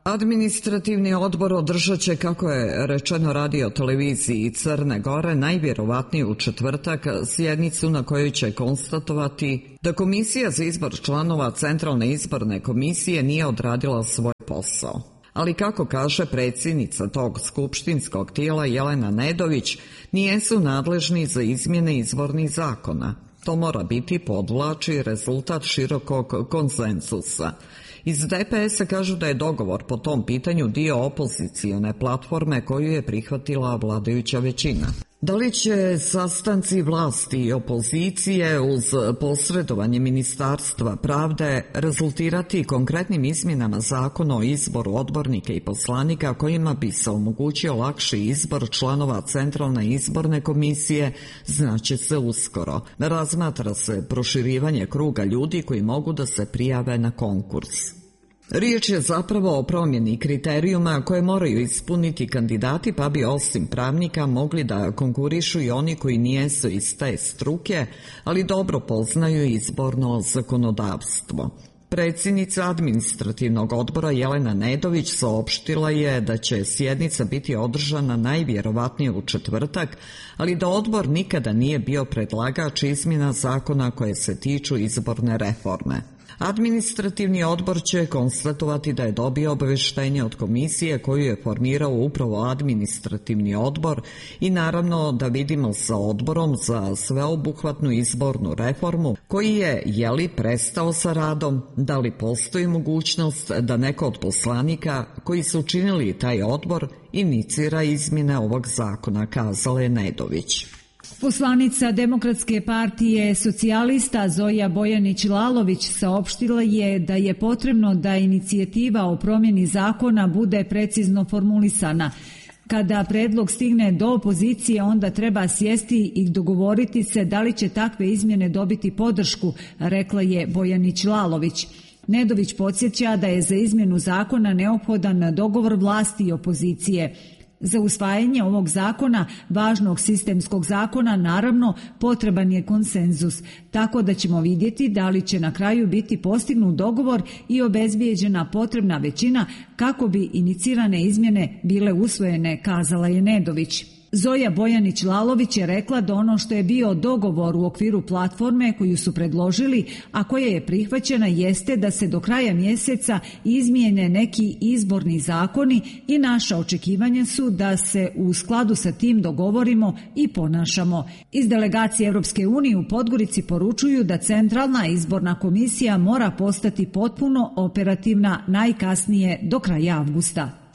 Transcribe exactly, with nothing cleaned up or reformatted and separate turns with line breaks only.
Administrativni odbor održat će, kako je rečeno radio televiziji Crne Gore, najvjerovatnije u četvrtak sjednicu na kojoj će konstatovati da Komisija za izbor članova Centralne izborne komisije nije odradila svoj posao. Ali kako kaže predsjednica tog skupštinskog tijela Jelena Nedović, nijesu nadležni za izmjene izbornih zakona. To mora biti, podvlači, rezultat širokog konsenzusa. Iz D P S-a kažu da je dogovor po tom pitanju dio opozicione platforme koju je prihvatila vladajuća većina. Da li će sastanci vlasti i opozicije uz posredovanje Ministarstva pravde rezultirati konkretnim izmjenama zakona o izboru odbornika i poslanika kojima bi se omogućio lakši izbor članova Centralne izborne komisije, znaće se uskoro. Razmatra se proširivanje kruga ljudi koji mogu da se prijave na konkurs. Riječ je zapravo o promjeni kriterijuma koje moraju ispuniti kandidati, pa bi osim pravnika mogli da konkurišu i oni koji nijesu iz te struke, ali dobro poznaju izborno zakonodavstvo. Predsjednica administrativnog odbora Jelena Nedović saopštila je da će sjednica biti održana najvjerovatnije u četvrtak, ali da odbor nikada nije bio predlagač izmjena zakona koje se tiču izborne reforme. Administrativni odbor će konstatovati da je dobio obavještenje od komisije koju je formirao upravo administrativni odbor i naravno da vidimo sa odborom za sveobuhvatnu izbornu reformu koji je, je li, prestao sa radom, da li postoji mogućnost da neko od poslanika koji su činili taj odbor inicira izmjene ovog zakona, kazala je Nedović.
Poslanica Demokratske partije socijalista Zoja Bojanić-Lalović saopštila je da je potrebno da inicijativa o promjeni zakona bude precizno formulisana. Kada predlog stigne do opozicije, onda treba sjesti i dogovoriti se da li će takve izmjene dobiti podršku, rekla je Bojanić-Lalović. Nedović podsjeća da je za izmjenu zakona neophodan dogovor vlasti i opozicije. Za usvajanje ovog zakona, važnog sistemskog zakona, naravno potreban je konsenzus, tako da ćemo vidjeti da li će na kraju biti postignut dogovor i obezbijeđena potrebna većina kako bi inicirane izmjene bile usvojene, kazala je Nedović. Zoja Bojanić-Lalović je rekla da ono što je bio dogovor u okviru platforme koju su predložili, a koja je prihvaćena, jeste da se do kraja mjeseca izmijene neki izborni zakoni i naša očekivanja su da se u skladu sa tim dogovorimo i ponašamo. Iz delegacije Europske unije u Podgorici poručuju da Centralna izborna komisija mora postati potpuno operativna najkasnije do kraja avgusta.